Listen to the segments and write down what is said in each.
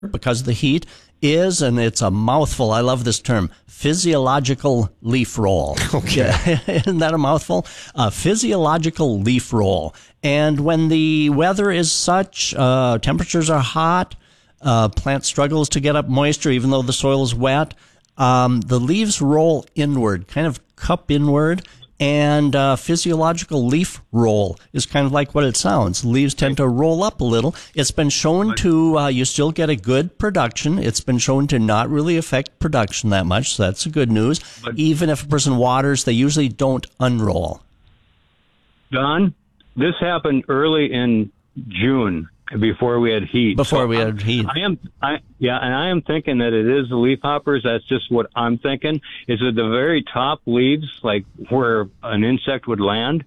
because of the heat is, and it's a mouthful, I love this term, physiological leaf roll. Okay. Yeah, isn't that a mouthful? Physiological leaf roll. And when the weather is such, temperatures are hot, plant struggles to get up moisture even though the soil is wet, the leaves roll inward, kind of cup inward. And physiological leaf roll is kind of like what it sounds. Leaves tend to roll up a little. It's been shown to, you still get a good production. It's been shown to not really affect production that much, so that's the good news. But even if a person waters, they usually don't unroll. Don, this happened early in June before we had heat. And I am thinking that it is the leafhoppers. That's just what I'm thinking. Is at the very top leaves, like where an insect would land.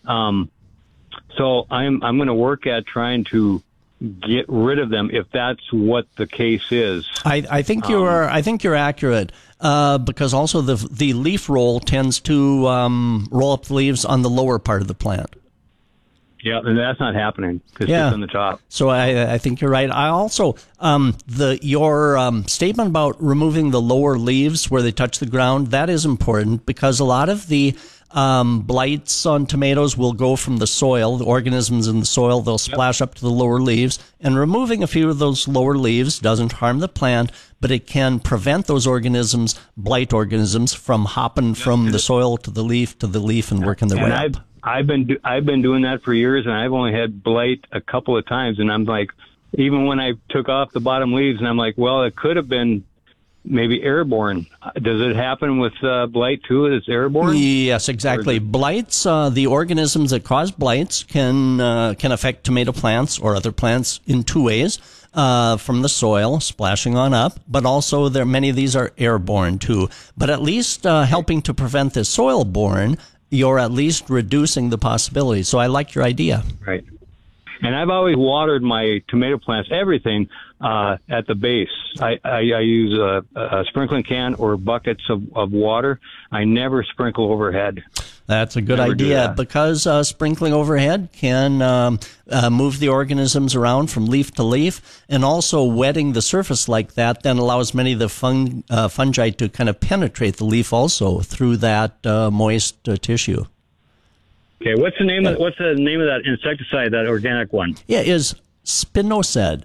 So I'm going to work at trying to get rid of them if that's what the case is. I think you're accurate. Because also the leaf roll tends to roll up the leaves on the lower part of the plant. Yeah, and that's not happening because it's on the top. So I think you're right. I also your statement about removing the lower leaves where they touch the ground, that is important because a lot of the blights on tomatoes will go from the soil, the organisms in the soil. They'll splash up to the lower leaves, and removing a few of those lower leaves doesn't harm the plant, but it can prevent those organisms, blight organisms, from hopping from the soil to the leaf and working their way up. I've been doing that for years, and I've only had blight a couple of times. And I'm like, even when I took off the bottom leaves, and I'm like, well, it could have been maybe airborne. Does it happen with blight too? It's airborne? Yes, exactly. Blights, the organisms that cause blights can affect tomato plants or other plants in two ways. From the soil, splashing on up, but also many of these are airborne too. But at least helping to prevent the soil-borne, you're at least reducing the possibility. So I like your idea. Right. And I've always watered my tomato plants, everything, at the base. I use a sprinkling can or buckets of water. I never sprinkle overhead. That's a good idea because sprinkling overhead can move the organisms around from leaf to leaf, and also wetting the surface like that then allows many of the fungi to kind of penetrate the leaf also through that moist tissue. Okay, what's the name of that insecticide, that organic one? Yeah, it is Spinosad.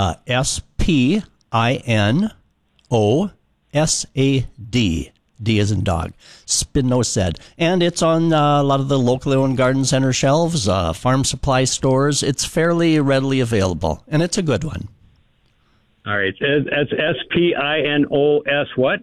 Spinosad. D as in dog. Spinosad. And it's on a lot of the locally owned garden center shelves, farm supply stores. It's fairly readily available, and it's a good one. All right. That's Spinos what?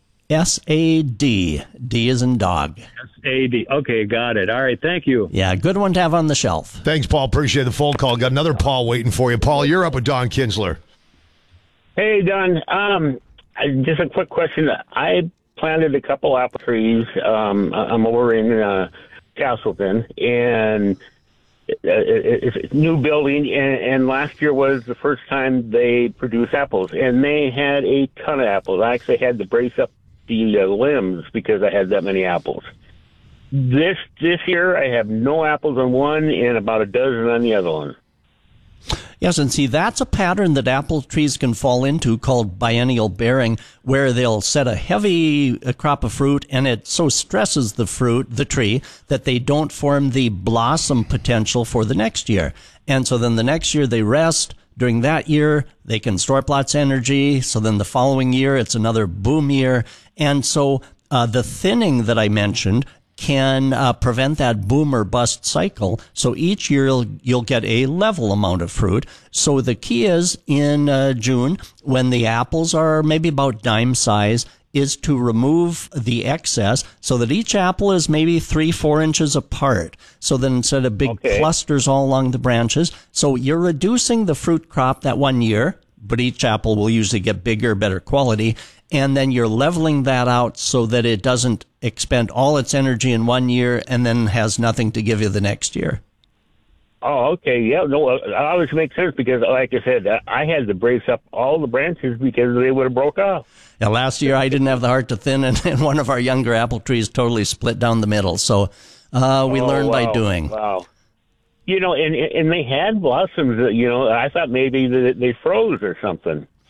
S-A-D. D as in dog. S-A-D. Okay, got it. All right, thank you. Yeah, good one to have on the shelf. Thanks, Paul. Appreciate the phone call. Got another Paul waiting for you. Paul, you're up with Don Kinsler. Hey, Don. Just a quick question. I planted a couple apple trees. I'm over in Castleton, and it's a new building. And last year was the first time they produced apples, and they had a ton of apples. I actually had to brace up the limbs because I had that many apples. This year, I have no apples on one and about a dozen on the other one. Yes, and see, that's a pattern that apple trees can fall into called biennial bearing, where they'll set a heavy crop of fruit, and it so stresses the tree, that they don't form the blossom potential for the next year. And so then the next year they rest. During that year, they can store up lots of energy. So then the following year, it's another boom year. And so the thinning that I mentioned can prevent that boom or bust cycle. So each year you'll get a level amount of fruit. So the key is in June, when the apples are maybe about dime size, is to remove the excess so that each apple is maybe 3-4 inches apart. So then instead of big clusters all along the branches, so you're reducing the fruit crop that one year, but each apple will usually get bigger, better quality. And then you're leveling that out so that it doesn't expend all its energy in one year and then has nothing to give you the next year. Oh, okay. Yeah, no, it always makes sense because, like I said, I had to brace up all the branches because they would have broke off. Now, last year I didn't have the heart to thin, and one of our younger apple trees totally split down the middle. So we learned by doing. Wow. You know, and they had blossoms. You know, I thought maybe that they froze or something.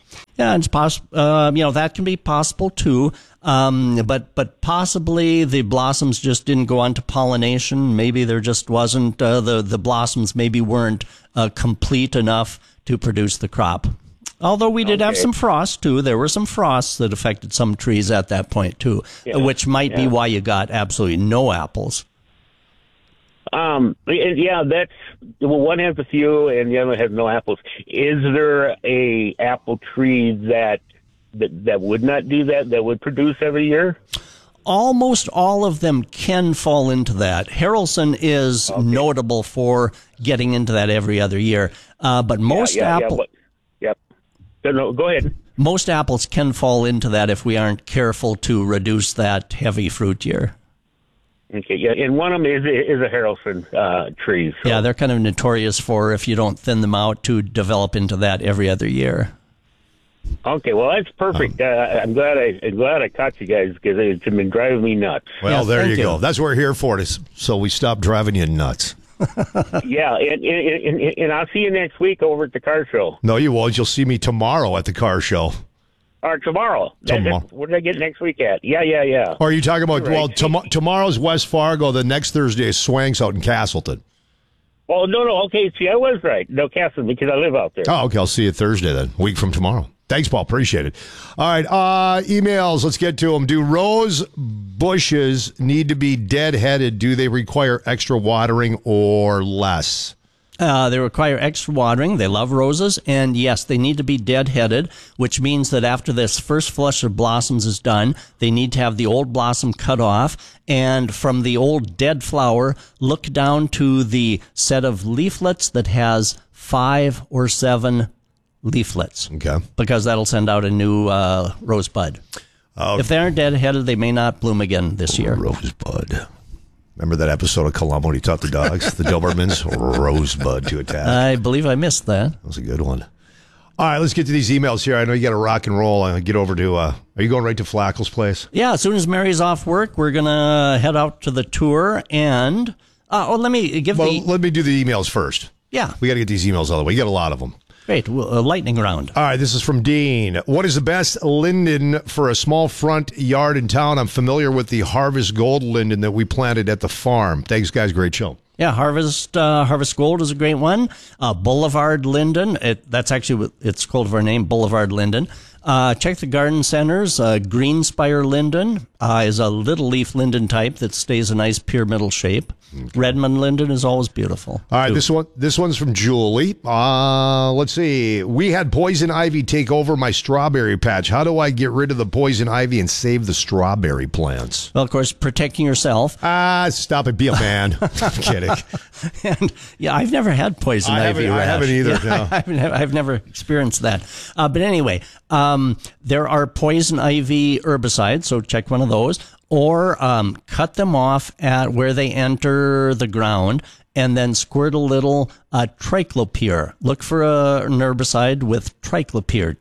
Yeah, it's possible. That can be possible too. But possibly the blossoms just didn't go on to pollination. Maybe there just wasn't the blossoms maybe weren't complete enough to produce the crop. Although we did have some frost too. There were some frosts that affected some trees at that point too, which might be why you got absolutely no apples. That's one has a few and the other has no apples. Is there a apple tree that would not do that? That would produce every year? Almost all of them can fall into that. Haralson is notable for getting into that every other year, but most apples. No, go ahead. Most apples can fall into that if we aren't careful to reduce that heavy fruit year. Okay, yeah, and one of them is a Haralson tree. So. Yeah, they're kind of notorious for, if you don't thin them out, to develop into that every other year. Okay, well that's perfect. I'm glad I caught you guys because it's been driving me nuts. Well, there you go. That's what we're here for, so we stop driving you nuts. Yeah, and I'll see you next week over at the car show. No, you won't. You'll see me tomorrow at the car show. Or tomorrow. What did I get next week at? Yeah. Or are you talking about, tomorrow's West Fargo, the next Thursday is Swanks out in Castleton. Oh, no, okay, see, I was right. No, Castleton, because I live out there. Oh, okay, I'll see you Thursday then, a week from tomorrow. Thanks, Paul. Appreciate it. All right, emails. Let's get to them. Do rose bushes need to be dead-headed? Do they require extra watering or less? They require extra watering. They love roses. And yes, they need to be dead-headed, which means that after this first flush of blossoms is done, they need to have the old blossom cut off. And from the old dead flower, look down to the set of leaflets that has 5 or 7 leaflets. Okay. Because that'll send out a new rosebud. If they aren't dead-headed, they may not bloom again this year. Rosebud. Remember that episode of Columbo when he taught the dogs, the Dobermans, rosebud to attack? I believe I missed that. That was a good one. All right, let's get to these emails here. I know you got to rock and roll. I'll get over to, are you going right to Flackel's place? Yeah, as soon as Mary's off work, we're going to head out to the tour and, let me do the emails first. Yeah. We got to get these emails out of the way. You got a lot of them. Great. Lightning round. All right, this is from Dean. What is the best linden for a small front yard in town? I'm familiar with the Harvest Gold linden that we planted at the farm. Thanks, guys. Great show. Yeah, Harvest Gold is a great one. Boulevard linden, that's actually its cultivar name, Boulevard linden. Check the garden centers. Greenspire linden is a little leaf linden type that stays a nice pyramidal shape. Okay. Redmond linden is always beautiful. All right, this one's from Julie. Let's see. We had poison ivy take over my strawberry patch. How do I get rid of the poison ivy and save the strawberry plants? Well, of course, protecting yourself. Stop it. Be a man. I'm kidding. And I've never had poison ivy rash. I haven't either. No. I've never experienced that. But anyway, there are poison ivy herbicides, so check one of those. Or cut them off at where they enter the ground and then squirt a little triclopyr. Look for an herbicide with triclopyr,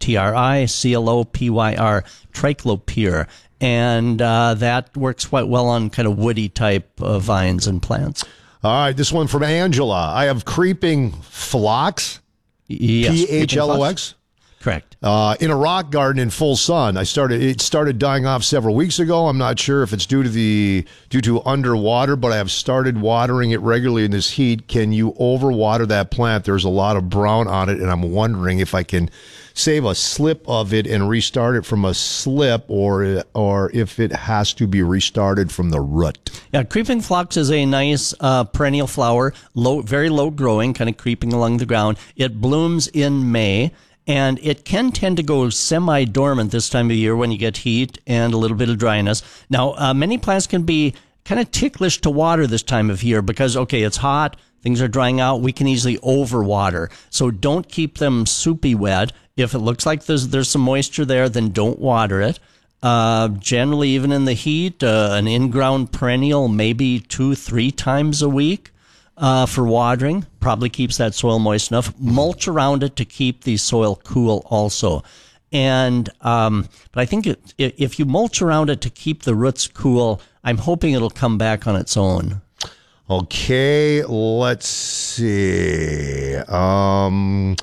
Triclopyr, triclopyr. And that works quite well on kind of woody type vines and plants. All right, this one from Angela. I have creeping phlox, yes, Phlox. Correct. In a rock garden in full sun. It started dying off several weeks ago. I'm not sure if it's due to underwater, but I have started watering it regularly in this heat. Can you overwater that plant? There's a lot of brown on it, and I'm wondering if I can save a slip of it and restart it from a slip, or if it has to be restarted from the root. Yeah, creeping phlox is a nice perennial flower, very low growing, kind of creeping along the ground. It blooms in May. And it can tend to go semi-dormant this time of year when you get heat and a little bit of dryness. Now, many plants can be kind of ticklish to water this time of year because, it's hot, things are drying out, we can easily overwater. So don't keep them soupy wet. If it looks like there's some moisture there, then don't water it. Generally, even in the heat, an in-ground perennial maybe 2-3 times a week. For watering, probably keeps that soil moist enough. Mulch around it to keep the soil cool also. And but I think if you mulch around it to keep the roots cool, I'm hoping it'll come back on its own. Okay, let's see.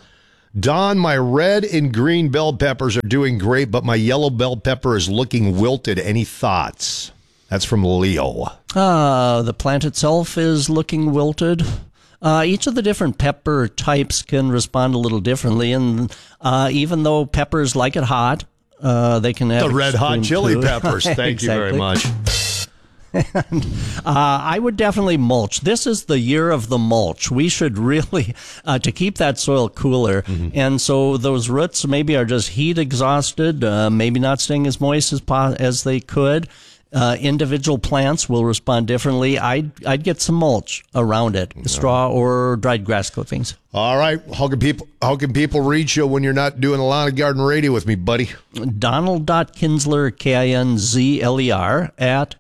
Don, my red and green bell peppers are doing great, but my yellow bell pepper is looking wilted. Any thoughts? That's from Leo. The plant itself is looking wilted. Each of the different pepper types can respond a little differently, and even though peppers like it hot, they can have the red hot chili too. peppers. Thank you very much. And, I would definitely mulch. This is the year of the mulch. We should really, to keep that soil cooler. Mm-hmm. And so those roots maybe are just heat exhausted, maybe not staying as moist as they could. Individual plants will respond differently. I'd get some mulch around it, straw or dried grass clippings. All right. How can people reach you when you're not doing a lawn and garden radio with me, buddy? Donald.Kinsler, Kinzler, at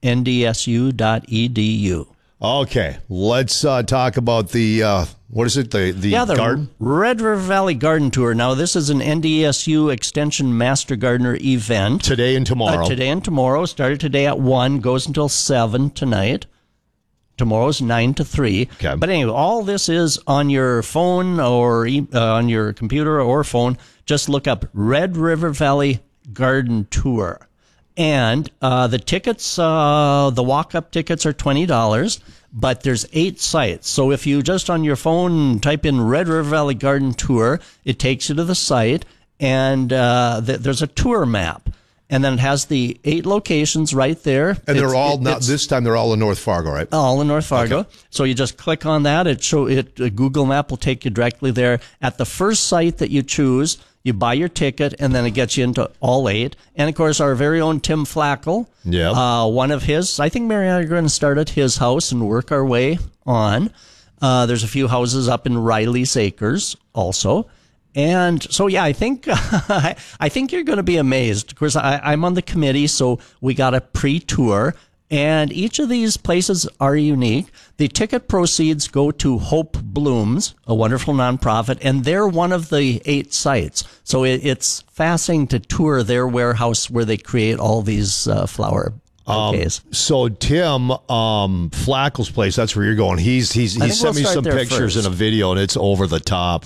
ndsu.edu. Okay, let's talk about the, what is it, the garden? Red River Valley Garden Tour. Now, this is an NDSU Extension Master Gardener event. Today and tomorrow. Started today at 1, goes until 7 tonight. Tomorrow's 9 to 3. Okay. But anyway, all this is on your phone or on your computer or phone. Just look up Red River Valley Garden Tour. And the tickets, the walk-up tickets are $20, but there's 8 sites. So if you just on your phone type in Red River Valley Garden Tour, it takes you to the site, and there's a tour map. And then it has the 8 locations right there. And they're all, this time they're all in North Fargo, right? All in North Fargo. Okay. So you just click on that. Google Map will take you directly there. At the first site that you choose, you buy your ticket, and then it gets you into all 8. And, of course, our very own Tim Flackel, one of his, I think Mary and I are going to start at his house and work our way on. There's a few houses up in Riley's Acres also. And so, yeah, I think I think you're going to be amazed. Of course, I'm on the committee, so we got a pre-tour. And each of these places are unique. The ticket proceeds go to Hope Blooms, a wonderful nonprofit, and they're one of the 8 sites. So it's fascinating to tour their warehouse where they create all these flower bouquets. So Tim Flackel's place, that's where you're going. He sent me some pictures and a video, and it's over the top.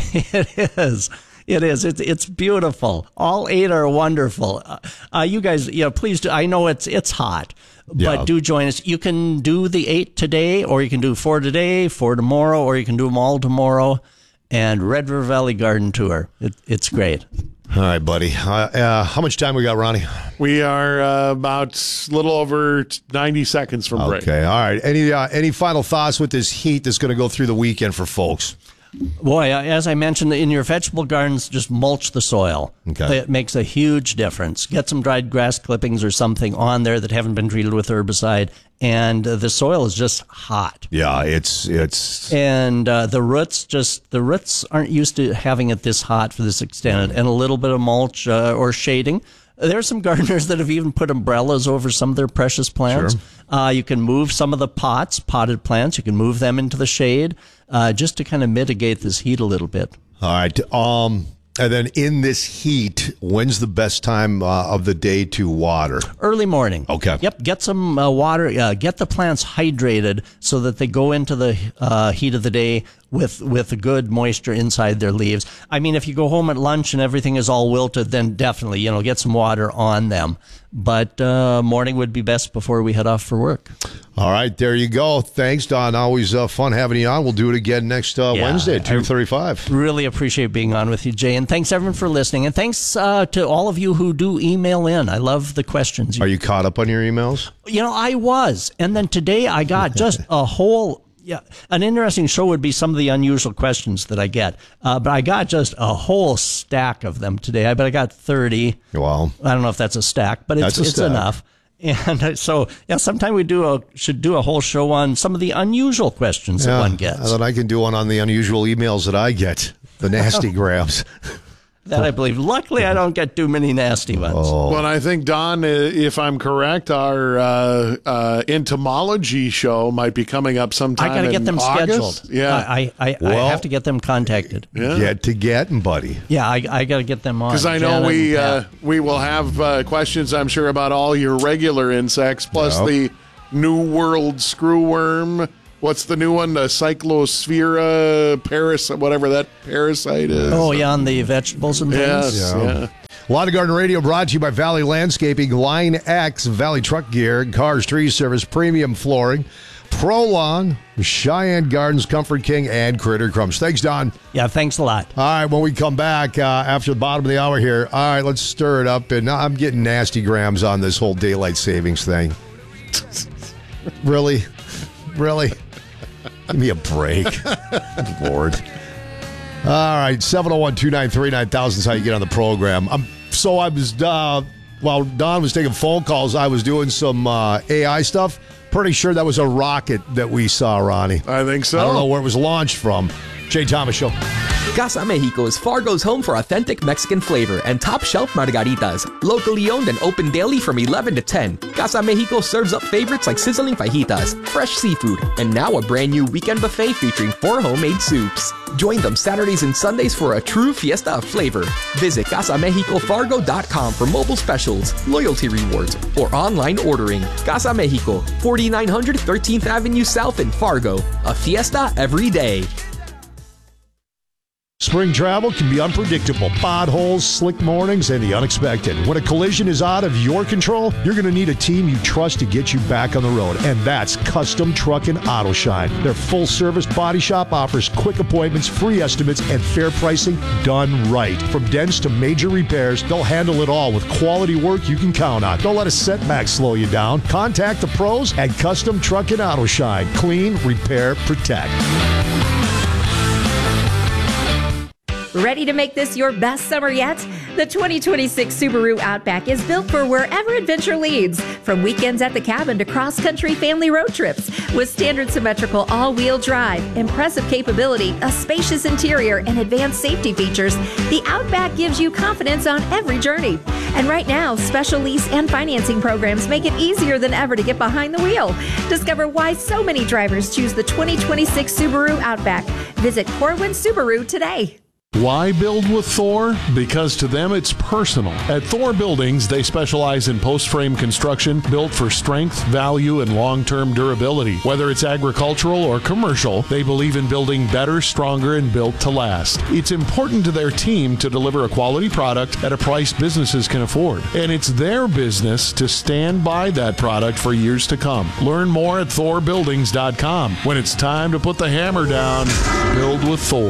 It is. It's beautiful. All 8 are wonderful. You guys, please do. I know it's hot, but do join us. You can do the 8 today, or you can do 4 today, 4 tomorrow, or you can do them all tomorrow. And Red River Valley Garden Tour. It's great. All right, buddy. How much time we got, Ronnie? We are about a little over 90 seconds from break. Okay. All right. Any final thoughts with this heat that's going to go through the weekend for folks? Boy, as I mentioned, in your vegetable gardens, just mulch the soil. Okay. It makes a huge difference. Get some dried grass clippings or something on there that haven't been treated with herbicide, and the soil is just hot. Yeah, it's and the roots aren't used to having it this hot for this extent, and a little bit of mulch or shading. There are some gardeners that have even put umbrellas over some of their precious plants. Sure. You can move some of the potted plants. You can move them into the shade just to kind of mitigate this heat a little bit. All right. And then in this heat, when's the best time of the day to water? Early morning. Okay. Yep. Get some water. Get the plants hydrated so that they go into the heat of the day with good moisture inside their leaves. I mean, if you go home at lunch and everything is all wilted, then definitely, get some water on them. But morning would be best before we head off for work. All right, there you go. Thanks, Don. Always fun having you on. We'll do it again next Wednesday at 2:35. Really appreciate being on with you, Jay. And thanks, everyone, for listening. And thanks to all of you who do email in. I love the questions. Are you caught up on your emails? I was. And then today I got just a whole... Yeah, an interesting show would be some of the unusual questions that I get. But I got just a whole stack of them today. I bet I got 30. Wow. I don't know if that's a stack, but it's enough. And so, sometime we should do a whole show on some of the unusual questions that one gets. And then I can do one on the unusual emails that I get, the nasty grabs. That I believe. Luckily, I don't get too many nasty ones. Oh. Well, I think, Don, if I'm correct, our entomology show might be coming up sometime. I got to get them August. scheduled. Yeah, I have to get them contacted. Yeah. Getting, buddy. Yeah, I got to get them on. Because I know we will have questions, I'm sure, about all your regular insects, plus the New World screwworm what's the new one? The Cyclospira parasite, whatever that parasite is. Oh, yeah, on the vegetables and things. Yes, yeah. Lawn and Garden Radio brought to you by Valley Landscaping, Line X, Valley Truck Gear, Cars Tree Service, Premium Flooring, Prolong, Cheyenne Gardens, Comfort King, and Critter Crumbs. Thanks, Don. Yeah, thanks a lot. All right, when we come back after the bottom of the hour here, all right, let's stir it up. And I'm getting nasty grams on this whole daylight savings thing. Really? Give me a break. Good Lord. All right, 701-293-9000 is how you get on the program. While Don was taking phone calls, I was doing some AI stuff. Pretty sure that was a rocket that we saw, Ronnie. I think so. I don't know where it was launched from. Jay Thomas Show. Casa Mexico is Fargo's home for authentic Mexican flavor and top-shelf margaritas. Locally owned and open daily from 11 to 10. Casa Mexico serves up favorites like sizzling fajitas, fresh seafood, and now a brand new weekend buffet featuring 4 homemade soups. Join them Saturdays and Sundays for a true fiesta of flavor. Visit CasaMexicoFargo.com for mobile specials, loyalty rewards, or online ordering. Casa Mexico, 4900 13th Avenue South in Fargo. A fiesta every day. Spring travel can be unpredictable. Potholes, slick mornings, and the unexpected. When a collision is out of your control, you're going to need a team you trust to get you back on the road. And that's Custom Truck and Auto Shine. Their full-service body shop offers quick appointments, free estimates, and fair pricing done right. From dents to major repairs, they'll handle it all with quality work you can count on. Don't let a setback slow you down. Contact the pros at Custom Truck and Auto Shine. Clean, repair, protect. Ready to make this your best summer yet? The 2026 Subaru Outback is built for wherever adventure leads, from weekends at the cabin to cross-country family road trips. With standard symmetrical all-wheel drive, impressive capability, a spacious interior, and advanced safety features, the Outback gives you confidence on every journey. And right now, special lease and financing programs make it easier than ever to get behind the wheel. Discover why so many drivers choose the 2026 Subaru Outback. Visit Corwin Subaru today. Why build with Thor? Because to them it's personal. At Thor Buildings, they specialize in post-frame construction built for strength, value, and long-term durability. Whether it's agricultural or commercial, they believe in building better, stronger, and built to last. It's important to their team to deliver a quality product at a price businesses can afford. And it's their business to stand by that product for years to come. Learn more at ThorBuildings.com. When it's time to put the hammer down, build with Thor.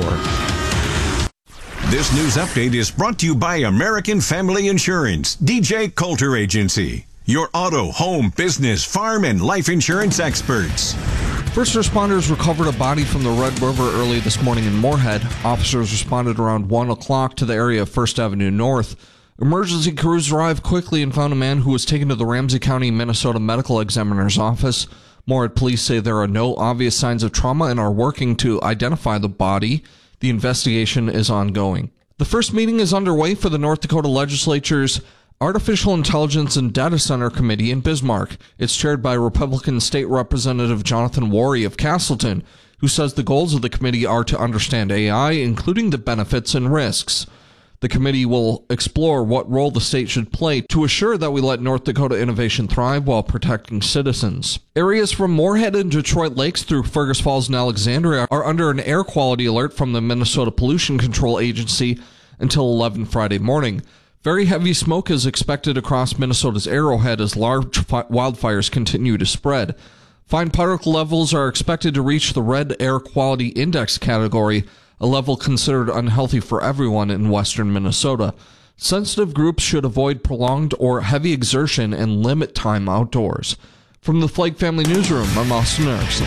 This news update is brought to you by American Family Insurance, DJ Coulter Agency, your auto, home, business, farm, and life insurance experts. First responders recovered a body from the Red River early this morning in Moorhead. Officers responded around 1 o'clock to the area of 1st Avenue North. Emergency crews arrived quickly and found a man who was taken to the Ramsey County, Minnesota Medical Examiner's office. Moorhead police say there are no obvious signs of trauma and are working to identify the body. The investigation is ongoing. The first meeting is underway for the North Dakota Legislature's Artificial Intelligence and Data Center Committee in Bismarck. It's chaired by Republican State Representative Jonathan Worry of Castleton, who says the goals of the committee are to understand AI, including the benefits and risks. The committee will explore what role the state should play to assure that we let North Dakota innovation thrive while protecting citizens. Areas from Moorhead and Detroit Lakes through Fergus Falls and Alexandria are under an air quality alert from the Minnesota Pollution Control Agency until 11 Friday morning. Very heavy smoke is expected across Minnesota's Arrowhead as large wildfires continue to spread. Fine particle levels are expected to reach the Red Air Quality Index category, a level considered unhealthy for everyone in western Minnesota. Sensitive groups should avoid prolonged or heavy exertion and limit time outdoors. From the Flake Family Newsroom, I'm Austin Erickson.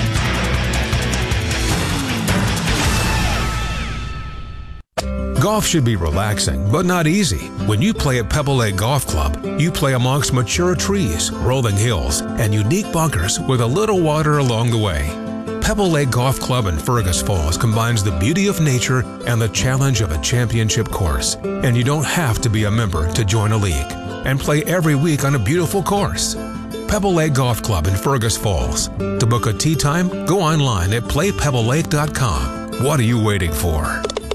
Golf should be relaxing, but not easy. When you play at Pebble Lake Golf Club, you play amongst mature trees, rolling hills, and unique bunkers with a little water along the way. Pebble Lake Golf Club in Fergus Falls combines the beauty of nature and the challenge of a championship course. And you don't have to be a member to join a league and play every week on a beautiful course. Pebble Lake Golf Club in Fergus Falls. To book a tee time, go online at playpebblelake.com. What are you waiting for?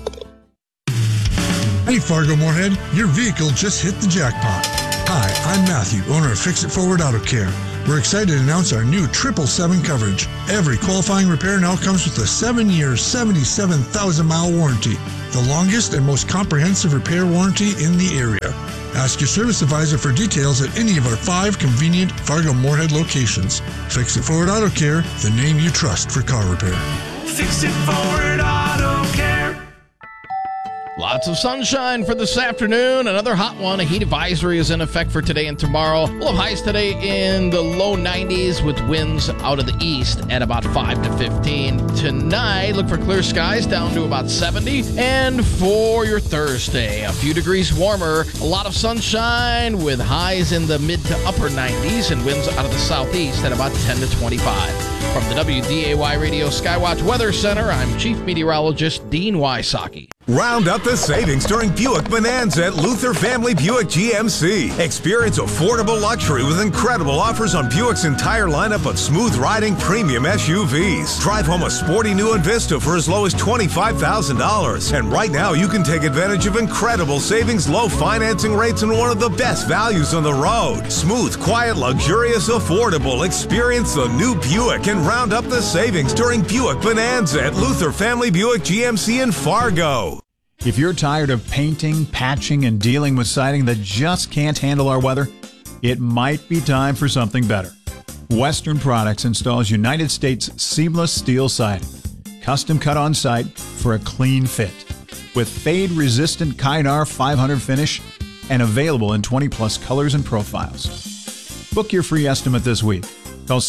Hey Fargo Moorhead, your vehicle just hit the jackpot. Hi, I'm Matthew, owner of Fix It Forward Auto Care. We're excited to announce our new 777 coverage. Every qualifying repair now comes with a 7-year, 77,000-mile warranty, the longest and most comprehensive repair warranty in the area. Ask your service advisor for details at any of our 5 convenient Fargo-Moorhead locations. Fix It Forward Auto Care, the name you trust for car repair. Fix It Forward Auto Care. Lots of sunshine for this afternoon. Another hot one. A heat advisory is in effect for today and tomorrow. We'll have highs today in the low 90s with winds out of the east at about 5 to 15. Tonight, look for clear skies down to about 70. And for your Thursday, a few degrees warmer. A lot of sunshine with highs in the mid to upper 90s and winds out of the southeast at about 10 to 25. From the WDAY Radio Skywatch Weather Center, I'm Chief Meteorologist Dean Wysocki. Round up the savings during Buick Bonanza at Luther Family Buick GMC. Experience affordable luxury with incredible offers on Buick's entire lineup of smooth-riding premium SUVs. Drive home a sporty new Envista for as low as $25,000. And right now, you can take advantage of incredible savings, low financing rates, and one of the best values on the road. Smooth, quiet, luxurious, affordable. Experience the new Buick and round up the savings during Buick Bonanza at Luther Family Buick GMC in Fargo. If you're tired of painting, patching, and dealing with siding that just can't handle our weather, it might be time for something better. Western Products installs United States seamless steel siding, custom cut on site for a clean fit, with fade-resistant Kynar 500 finish and available in 20-plus colors and profiles. Book your free estimate this week. Call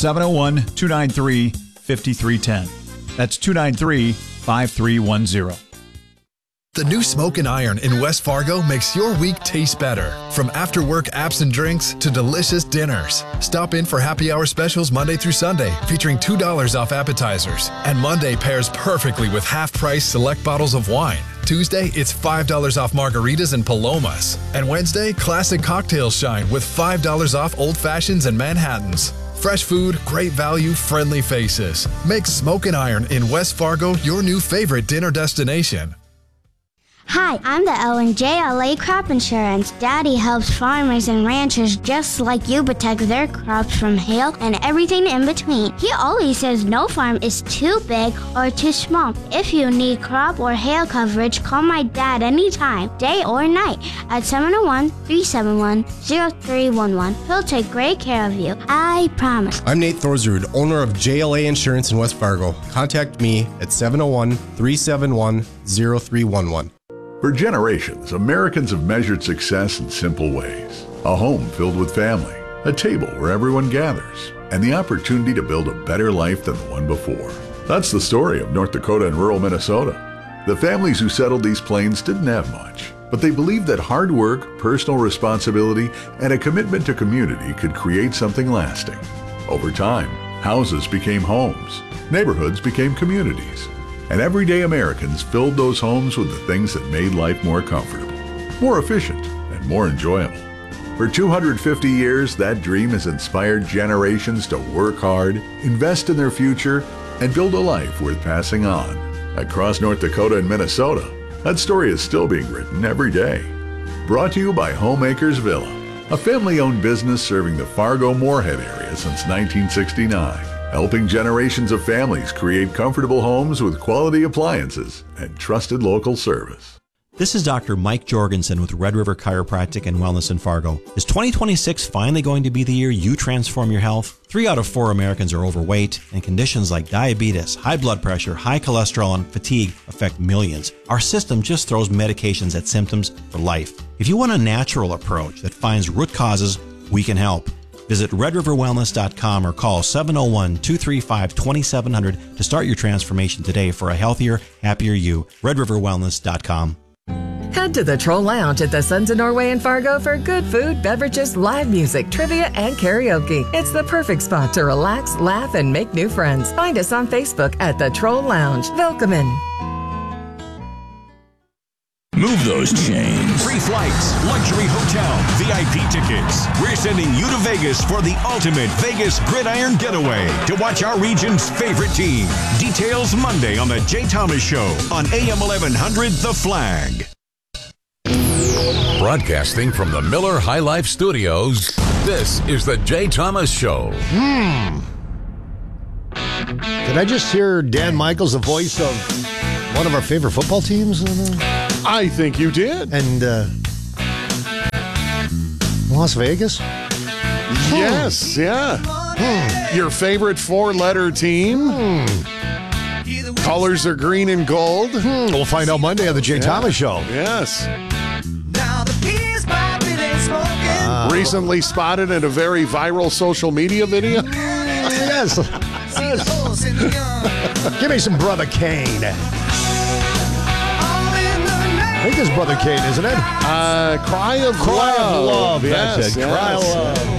701-293-5310. That's 293-5310. The new Smoke and Iron in West Fargo makes your week taste better. From after-work apps and drinks to delicious dinners. Stop in for happy hour specials Monday through Sunday, featuring $2 off appetizers. And Monday pairs perfectly with half-price select bottles of wine. Tuesday, it's $5 off margaritas and palomas. And Wednesday, classic cocktails shine with $5 off old fashions and Manhattans. Fresh food, great value, friendly faces. Make Smoke and Iron in West Fargo your new favorite dinner destination. Hi, I'm the L&J Crop Insurance. Daddy helps farmers and ranchers just like you protect their crops from hail and everything in between. He always says no farm is too big or too small. If you need crop or hail coverage, call my dad anytime, day or night, at 701-371-0311. He'll take great care of you. I promise. I'm Nate Thorsrud, owner of JLA Insurance in West Fargo. Contact me at 701-371-0311. For generations, Americans have measured success in simple ways. A home filled with family, a table where everyone gathers, and the opportunity to build a better life than the one before. That's the story of North Dakota and rural Minnesota. The families who settled these plains didn't have much, but they believed that hard work, personal responsibility, and a commitment to community could create something lasting. Over time, houses became homes, neighborhoods became communities, and everyday Americans filled those homes with the things that made life more comfortable, more efficient, and more enjoyable. For 250 years, that dream has inspired generations to work hard, invest in their future, and build a life worth passing on. Across North Dakota and Minnesota, that story is still being written every day. Brought to you by Homemakers Villa, a family-owned business serving the Fargo-Moorhead area since 1969. Helping generations of families create comfortable homes with quality appliances and trusted local service. This is Dr. Mike Jorgensen with Red River Chiropractic and Wellness in Fargo. Is 2026 finally going to be the year you transform your health? 3 out of 4 Americans are overweight, and conditions like diabetes, high blood pressure, high cholesterol, and fatigue affect millions. Our system just throws medications at symptoms for life. If you want a natural approach that finds root causes, we can help. Visit redriverwellness.com or call 701-235-2700 to start your transformation today for a healthier, happier you. redriverwellness.com. Head to the Troll Lounge at the Sons of Norway in Fargo for good food, beverages, live music, trivia, and karaoke. It's the perfect spot to relax, laugh, and make new friends. Find us on Facebook at the Troll Lounge. Welcome in. Move those chains. Free flights, luxury hotel, VIP tickets. We're sending you to Vegas for the ultimate Vegas Gridiron Getaway to watch our region's favorite team. Details Monday on The Jay Thomas Show on AM 1100 The Flag. Broadcasting from the Miller High Life Studios, This is the Jay Thomas Show. Did I just hear Dan Michaels, the voice of one of our favorite football teams? I think you did. And Las Vegas? Yes, yeah. Your favorite 4-letter team? Colors are green and gold. We'll find out Monday on the Jay Thomas Show. Yes. Recently spotted in a very viral social media video. Yes. Give me some Brother Kane. I think it's Brother Kane, isn't it? Cry of Love. That's Yes, it. Cry of Love.